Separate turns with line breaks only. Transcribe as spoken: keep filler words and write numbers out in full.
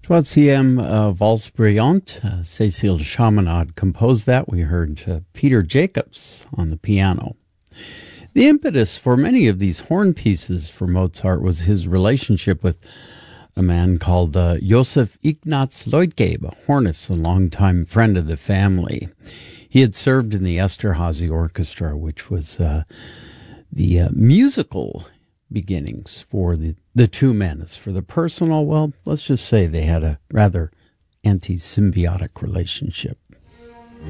Troisième uh, Valse Brillante, uh, Cécile Chaminade composed that. We heard uh, Peter Jacobs on the piano. The impetus for many of these horn pieces for Mozart was his relationship with a man called uh, Joseph Ignaz Leutgeb, a hornist, a longtime friend of the family. He had served in the Esterházy Orchestra, which was uh, the uh, musical beginnings for the, the two men. As for the personal, well, let's just say they had a rather anti-symbiotic relationship.